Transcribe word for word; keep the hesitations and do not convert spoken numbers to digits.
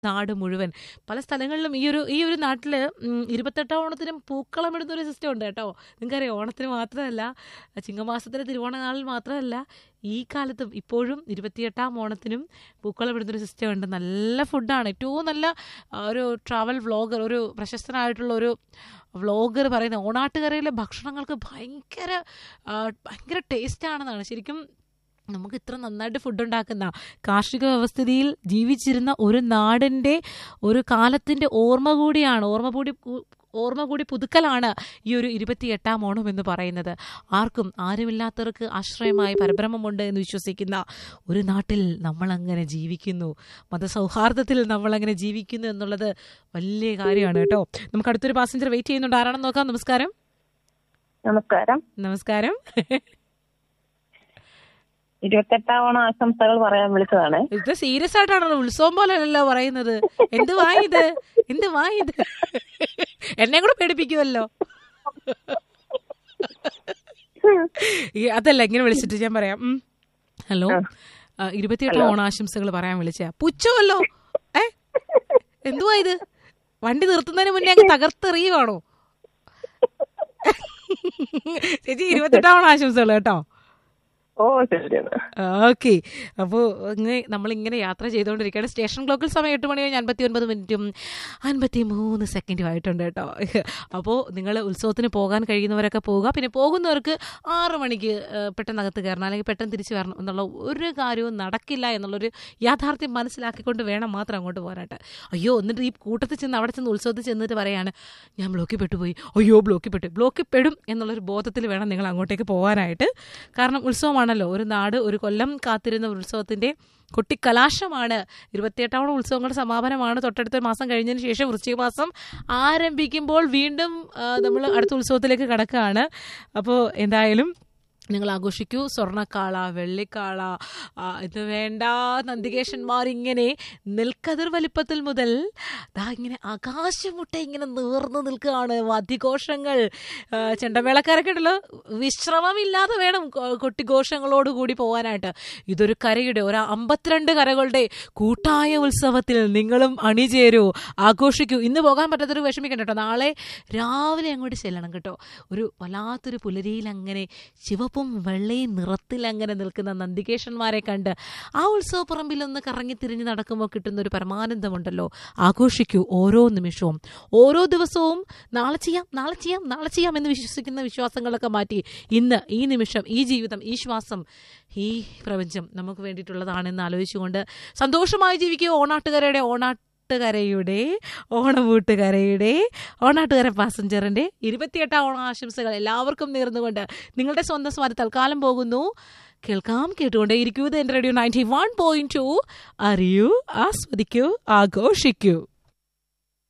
നാട് മുഴുവൻ പല സ്ഥലങ്ങളിലും ഈ ഒരു ഈ ഒരു നാട്ടിൽ ഇരുപത്തെട്ടാം ഓണത്തിനും പൂക്കളമിടുന്ന ഒരു സിസ്റ്റം ഉണ്ട് കേട്ടോ. നിങ്ങൾക്കറിയാം, ഓണത്തിന് മാത്രമല്ല, ചിങ്ങമാസത്തിലെ തിരുവോണ നാളിൽ മാത്രമല്ല, ഈ കാലത്തും ഇപ്പോഴും ഇരുപത്തിയെട്ടാം ഓണത്തിനും പൂക്കളമിടുന്നൊരു സിസ്റ്റം ഉണ്ട്. നല്ല ഫുഡാണ്. ഏറ്റവും നല്ല ആ, ഒരു ട്രാവൽ വ്ളോഗർ, ഒരു പ്രശസ്തനായിട്ടുള്ള ഒരു വ്ളോഗർ പറയുന്നത് ഓണാട്ടുകരയിലെ ഭക്ഷണങ്ങൾക്ക് ഭയങ്കര ആ, ഭയങ്കര ടേസ്റ്റാണെന്നാണ്. ശരിക്കും നമുക്ക് ഇത്ര നന്നായിട്ട് ഫുഡ് ഉണ്ടാക്കുന്ന, കാർഷിക വ്യവസ്ഥിതിയിൽ ജീവിച്ചിരുന്ന ഒരു നാടിൻ്റെ ഒരു കാലത്തിൻ്റെ ഓർമ്മ കൂടിയാണ്, ഓർമ്മ കൂടി ഓർമ്മ കൂടി പുതുക്കലാണ് ഈ ഒരു ഇരുപത്തിയെട്ടാം ഓണം എന്ന് പറയുന്നത്. ആർക്കും ആരുമില്ലാത്തവർക്ക് ആശ്രയമായി പരബ്രഹ്മമുണ്ട് എന്ന് വിശ്വസിക്കുന്ന ഒരു നാട്ടിൽ നമ്മളങ്ങനെ ജീവിക്കുന്നു, മതസൗഹാർദ്ദത്തിൽ നമ്മളങ്ങനെ ജീവിക്കുന്നു എന്നുള്ളത് വലിയ കാര്യമാണ് കേട്ടോ. നമുക്ക് അടുത്തൊരു പാസഞ്ചർ വെയിറ്റ് ചെയ്യുന്നുണ്ട്. ആരാണെന്ന് നോക്കാം. നമസ്കാരം. നമസ്കാരം. നമസ്കാരം. ഇരുപത്തെട്ടാം ഓണം ആശംസകൾ പറയാൻ വിളിച്ചതാണ്. ഇത് സീരിയസ് ആയിട്ടാണല്ലോ, ഉത്സവം പോലെയല്ലോ പറയുന്നത്. എന്ത് വായത്, എന്ത് വായത്, എന്നെ കൂടെ പേടിപ്പിക്കുമല്ലോ. അതല്ല, ഇങ്ങനെ വിളിച്ചിട്ട് ഞാൻ പറയാം. ഹലോ, ഇരുപത്തിയെട്ടാം ഓണാശംസകൾ പറയാൻ വിളിച്ച പുച്ഛമല്ലോ. ഏ എന്തുവാ ഇത്? വണ്ടി നിർത്തുന്നതിന് മുന്നേ അങ്ങ് തകർത്തെറിയുവാണോ? ചേച്ചി, ഇരുപത്തെട്ടാം ഓണാശംസകൾ കേട്ടോ. ഓ ശരിയാണ്. ഓക്കെ. അപ്പോൾ നമ്മളിങ്ങനെ യാത്ര ചെയ്തുകൊണ്ടിരിക്കുകയാണ്. സ്റ്റേഷൻ ക്ലോക്കിൽ സമയം എട്ട് മണി കഴിഞ്ഞ് അൻപത്തി ഒൻപത് മിനിറ്റും അൻപത്തി മൂന്ന് സെക്കൻഡും ആയിട്ടുണ്ട് കേട്ടോ. അപ്പോൾ നിങ്ങൾ ഉത്സവത്തിന് പോകാൻ കഴിയുന്നവരൊക്കെ പോവുക. പിന്നെ പോകുന്നവർക്ക് ആറ് മണിക്ക് പെട്ടെന്ന് അകത്ത് കയറണം, അല്ലെങ്കിൽ പെട്ടെന്ന് തിരിച്ച് വരണം എന്നുള്ള ഒരു കാര്യവും നടക്കില്ല എന്നുള്ളൊരു യാഥാർത്ഥ്യം മനസ്സിലാക്കിക്കൊണ്ട് വേണം മാത്രം അങ്ങോട്ട് പോകാനായിട്ട്. അയ്യോ, എന്നിട്ട് ഈ കൂട്ടത്തിൽ ചെന്ന് അവിടെ ചെന്ന് ഉത്സവത്തിൽ ചെന്നിട്ട് പറയാണ്, ഞാൻ ബ്ലോക്കിൽ പെട്ടുപോയി, അയ്യോ ബ്ലോക്കിൽ പെട്ടു. ബ്ലോക്കിൽ പെടും എന്നുള്ളൊരു ബോധത്തിൽ വേണം നിങ്ങൾ അങ്ങോട്ടേക്ക് പോകാനായിട്ട്. കാരണം ഉത്സവമാണല്ലോ, ഒരു നാട് ഒരു കൊല്ലം കാത്തിരുന്ന ഉത്സവത്തിന്റെ കൊട്ടിക്കലാശമാണ്. ഇരുപത്തിയെട്ടാം ഉത്സവങ്ങളുടെ സമാപനമാണ്. തൊട്ടടുത്ത മാസം കഴിഞ്ഞതിന് ശേഷം വൃശ്ചിക മാസം ആരംഭിക്കുമ്പോൾ വീണ്ടും നമ്മൾ അടുത്ത ഉത്സവത്തിലേക്ക് കടക്കുകയാണ്. അപ്പോൾ എന്തായാലും നിങ്ങൾ ആഘോഷിക്കൂ. സ്വർണ്ണക്കാള, വെള്ളിക്കാള, ഇത് വേണ്ട, നന്ദികേശന്മാർ ഇങ്ങനെ നെൽക്കതിർ വലിപ്പത്തിൽ മുതൽ ദാ ഇങ്ങനെ ആകാശമുട്ട ഇങ്ങനെ നീർന്നു നിൽക്കുകയാണ്. വാദ്യഘോഷങ്ങൾ, ചെണ്ടമേളക്കാരൊക്കെ ഉണ്ടല്ലോ, വിശ്രമമില്ലാതെ വേണം കൊട്ടിഘോഷങ്ങളോടുകൂടി പോകാനായിട്ട്. ഇതൊരു കരയുടെ, ഒരു അമ്പത്തിരണ്ട് കരകളുടെ കൂട്ടായ ഉത്സവത്തിൽ നിങ്ങളും അണിചേരൂ, ആഘോഷിക്കൂ. ഇന്ന് പോകാൻ പറ്റാത്തൊരു വിഷമിക്കണ്ട കേട്ടോ. നാളെ രാവിലെ അങ്ങോട്ട് ചെല്ലണം കേട്ടോ. ഒരു വല്ലാത്തൊരു പുലരിയിൽ അങ്ങനെ ശിവപ്പും വെള്ളയും നിറത്തിൽ അങ്ങനെ നിൽക്കുന്ന നന്ദികേശന്മാരെ കണ്ട് ആ ഉത്സവപ്പറമ്പിൽ ഒന്ന് കറങ്ങി തിരിഞ്ഞ് നടക്കുമ്പോൾ കിട്ടുന്ന ഒരു പരമാനന്ദമുണ്ടല്ലോ. ആഘോഷിക്കൂ ഓരോ നിമിഷവും, ഓരോ ദിവസവും. നാളെ ചെയ്യാം, നാളെ ചെയ്യാം, നാളെ ചെയ്യാം എന്ന് വിശ്വസിക്കുന്ന വിശ്വാസങ്ങളൊക്കെ മാറ്റി ഇന്ന്, ഈ നിമിഷം, ഈ ജീവിതം, ഈ ശ്വാസം, ഈ പ്രപഞ്ചം നമുക്ക് വേണ്ടിയിട്ടുള്ളതാണെന്ന് ആലോചിച്ചുകൊണ്ട് സന്തോഷമായി ജീവിക്കുക. ഓണാട്ടുകാരുടെ ഓണാ ുകരയുടെ ഓണവൂട്ടുകരയുടെ ഓണാട്ടുകര പാസഞ്ചറിന്റെ ഇരുപത്തിയെട്ടാം ഓണ ആശംസകൾ എല്ലാവർക്കും നേർന്നുകൊണ്ട് നിങ്ങളുടെ സ്വന്തം സ്വാതി തൽക്കാലം പോകുന്നു. കേൾക്കാം, കേട്ടുകൊണ്ടേ ഇരിക്കൂ. ഇത് എന്റെ radio ninety one point two. അറിയൂ, ആസ്വദിക്കൂ, ആഘോഷിക്കൂ.